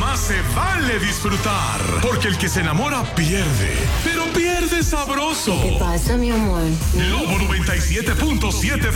más se vale disfrutar. Porque el que se enamora pierde, pero pierde sabroso. ¿Qué pasa, mi amor? Lobo 97.7